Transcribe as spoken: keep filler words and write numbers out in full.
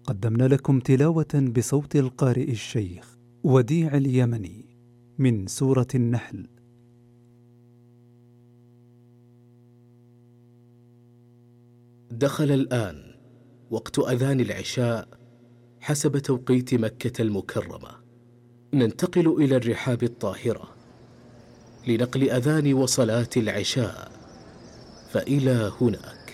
قدمنا لكم تلاوة بصوت القارئ الشيخ وديع اليمني من سورة النحل. دخل الآن وقت أذان العشاء حسب توقيت مكة المكرمة. ننتقل إلى الرحاب الطاهرة لنقل أذان وصلاة العشاء، فإلى هنا